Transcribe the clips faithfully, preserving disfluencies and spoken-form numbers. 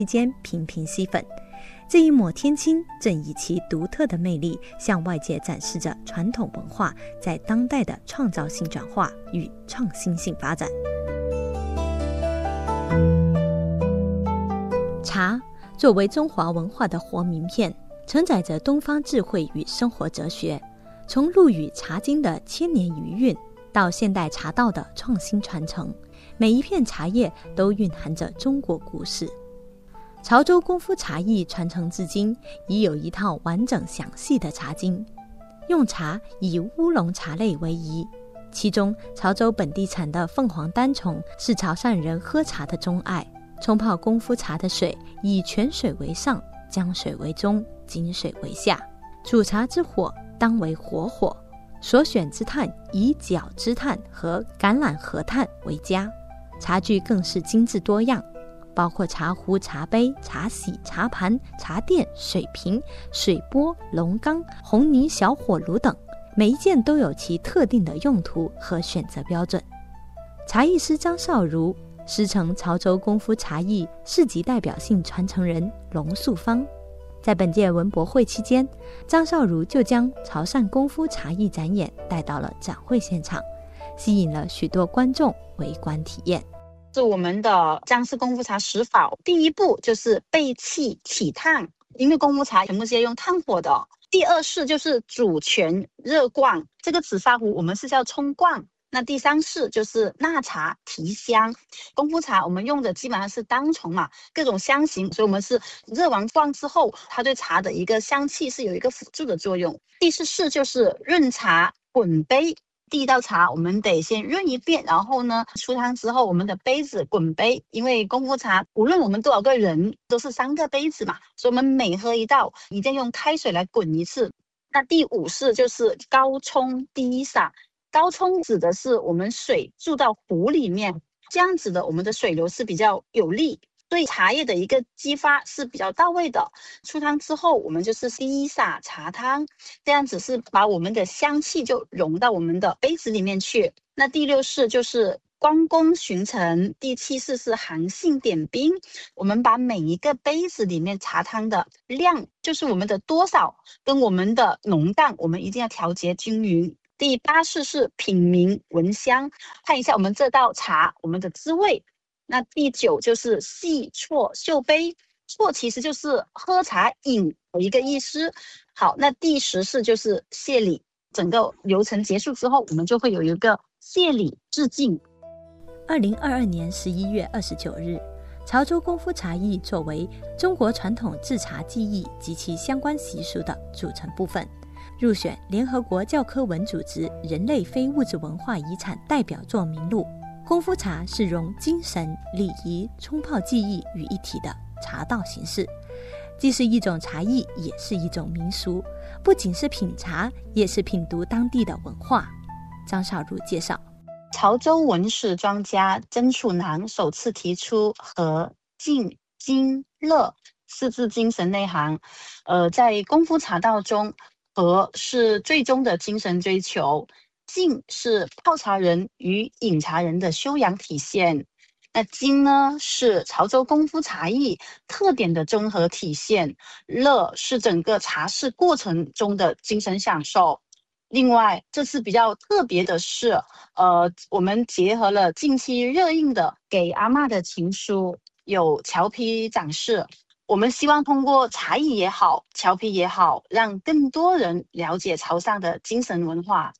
期间频频吸粉。这一抹天青正以其独特的魅力向外界展示着传统文化在当代的创造性转化与创新性发展。茶作为中华文化的活名片，承载着东方智慧与生活哲学。从陆羽《茶经》的千年余韵，到现代茶道的创新传承，每一片茶叶都蕴含着中国故事。潮州功夫茶艺传承至今，已有一套完整详细的茶经，用茶以乌龙茶类为宜。其中，潮州本地产的凤凰单丛是潮汕人喝茶的钟爱。冲泡功夫茶的水以泉水为上，江水为中，井水为下。煮茶之火当为活火，所选之炭以角之炭和橄榄核炭为佳。茶具更是精致多样，包括茶壶、茶杯、茶洗、茶盘、茶垫、水瓶、水钵、龙缸、红泥小火炉等，每一件都有其特定的用途和选择标准。茶艺师张少如师承潮州功夫茶艺市级代表性传承人龙素芳。在本届文博会期间，张少如就将潮汕功夫茶艺展演带到了展会现场，吸引了许多观众围观体验。 是我们的江式功夫茶十法，第一步就是备气起烫，因为功夫茶全部是要用炭火的。第二式就是煮泉热灌，这个紫砂壶我们是叫冲灌。那第三式就是纳茶提香，功夫茶我们用的基本上是单丛嘛，各种香型，所以我们是热完灌之后，它对茶的一个香气是有一个辅助的作用。第四式就是润茶滚杯，第一道茶我们得先润一遍，然后呢出汤之后我们的杯子滚杯，因为功夫茶无论我们多少个人都是三个杯子嘛，所以我们每喝一道一定要用开水来滚一次。那第五式就是高冲低洒，高冲指的是我们水注到壶里面，这样子的我们的水流是比较有力，对茶叶的一个激发是比较到位的。出汤之后我们就是低洒茶汤，这样子是把我们的香气就融到我们的杯子里面去。那第六式就是关公巡城，第七式是韩信点兵，我们把每一个杯子里面茶汤的量，就是我们的多少跟我们的浓淡，我们一定要调节均匀。第八式是品茗闻香，看一下我们这道茶我们的滋味。那第九就是细啜嗅杯，啜其实就是喝茶饮的一个意思。好，那第十式就是谢礼，整个流程结束之后我们就会有一个谢礼致敬。 二零二二年十一月二十九日，潮州功夫茶艺作为中国传统制茶技艺及其相关习俗的组成部分，入选联合国教科文组织人类非物质文化遗产代表作名录。功夫茶是融精神、礼仪、冲泡技艺于一体的茶道形式，既是一种茶艺，也是一种民俗，不仅是品茶，也是品读当地的文化。张少如介绍， 潮州文史专家曾楚南首次提出和、静、精、乐四字精神内涵。呃，在功夫茶道中，和是最终的精神追求，静是泡茶人与饮茶人的修养体现，那精呢是潮州功夫茶艺特点的综合体现，乐是整个茶事过程中的精神享受。另外这次比较特别的是呃，我们结合了近期热映的给阿嬷的情书，有荞皮展示。我们希望通过茶艺也好，荞皮也好，让更多人了解潮汕的精神文化。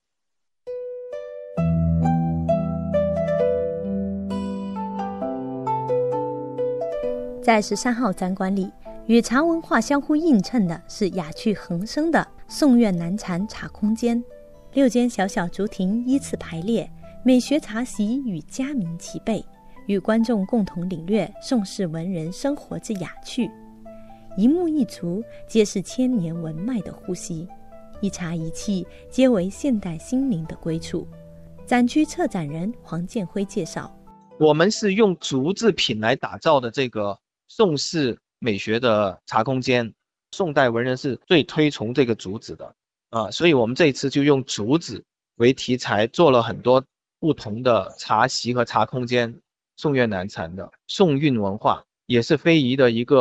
在十三号展馆里，与茶文化相互映衬的是雅趣横生的宋苑南禅茶空间。六间小小竹亭依次排列，美学茶席与佳茗齐备，与观众共同领略宋氏文人生活之雅趣。一木一竹皆是千年文脉的呼吸，一茶一器皆为现代心灵的归处。展区策展人黄建辉介绍， 我们是用竹制品来打造的这个宋式美学的茶空间，宋代文人是最推崇这个竹子的啊，所以我们这一次就用竹子为题材，做了很多不同的茶席和茶空间。宋苑南禅的宋韵文化也是非遗的一个